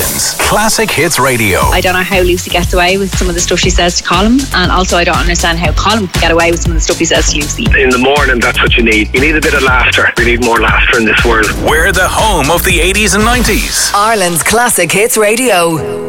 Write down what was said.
Ireland's Classic Hits Radio. I don't know how Lucy gets away with some of the stuff she says to Colm, and also I don't understand how Colm can get away with some of the stuff he says to Lucy. In the morning, that's what you need. You need a bit of laughter. We need more laughter in this world. We're the home of the 80s and 90s. Ireland's Classic Hits Radio.